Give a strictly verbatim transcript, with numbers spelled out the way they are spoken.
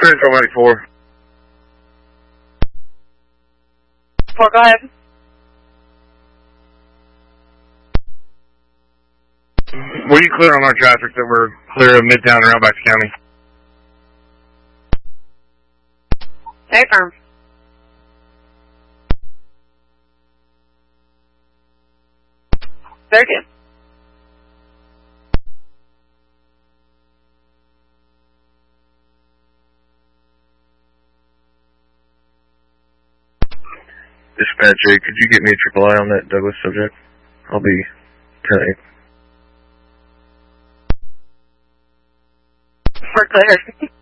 Control ninety-four. Four, go ahead. Were you clear on our traffic that we're clear of Midtown and Outback County? Stay firm. Very good. Dispatcher, could you get me a triple I on that Douglas subject? I'll be ten eight. We're clear.